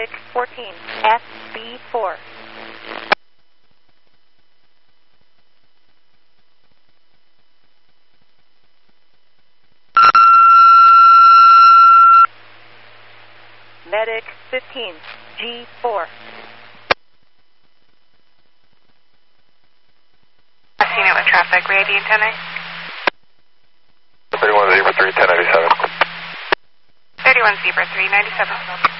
Medic 14, SB4. Medic 15, G4. Unit with traffic, ready and 10A. 31 Zebra 3, 1097. 31 Zebra 3, 97.